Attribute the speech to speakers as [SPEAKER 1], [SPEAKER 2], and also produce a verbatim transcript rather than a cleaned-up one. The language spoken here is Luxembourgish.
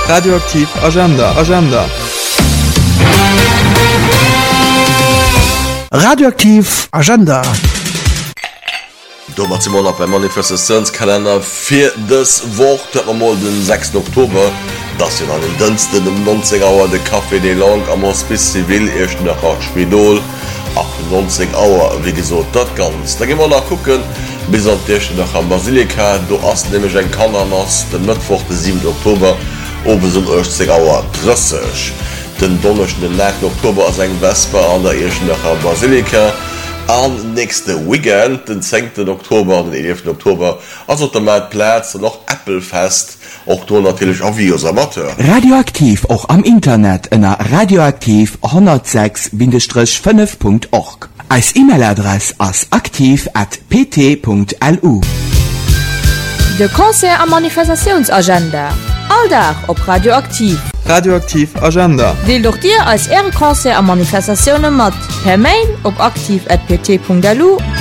[SPEAKER 1] Radioaktiv Agenda Agenda.
[SPEAKER 2] Radioaktiv Agenda.
[SPEAKER 3] Do mat ze op beim Manifestationskalender fir des Woch mal den sechsten Oktober, dats je an den dënsten dem neunzig Auer de Café de Lang am Hospice Civil echt nach Spidol achtundneunzig Auer wie gesot dat ganz. Da gimmer nach gucken bis an Dirchte nach am Basilika, do ass nemech eng Kananas den Mëttwoch den siebten Oktober ober um achtzig Auer pressech. Den donnerchten den neunten Oktober ass eng Vesper an der Irschen nach am Basilika. An nächste Weekend den zehnten Oktober den elften Oktober also der mal Platz noch Applefest auch du natürlich auch wie Amateur.
[SPEAKER 2] Radioaktiv auch am Internet in der radioaktiv hundertsechs fünf Punkt org. Als E-Mail-Adresse als aktiv at p t Punkt l u.
[SPEAKER 4] De Konzert am Manifestationsagenda. Alldach op Radioaktiv.
[SPEAKER 1] Radioaktiv Agenda.
[SPEAKER 4] Deel doch dir als Ehrenkonzert am Manifestationen mat per Mail op aktiv at p t Punkt l u